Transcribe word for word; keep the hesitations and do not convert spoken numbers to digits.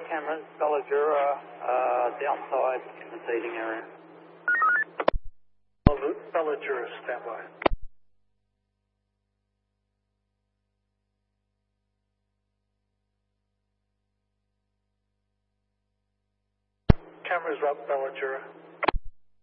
cameras, Bellagura, uh, downside in the seating area. Bellagura, standby. Cameras up, Bellagura.